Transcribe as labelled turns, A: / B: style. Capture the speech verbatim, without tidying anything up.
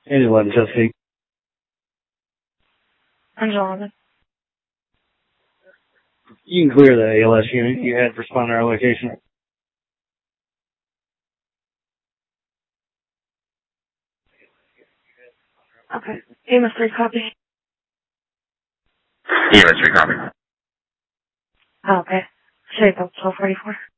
A: Anyone, Chesapeake.
B: Angela.
A: You can clear the A L S unit. You had respond to our location.
B: Okay. E M S three copy.
C: E M S three copy.
B: Oh, okay. Shape up twelve forty-four.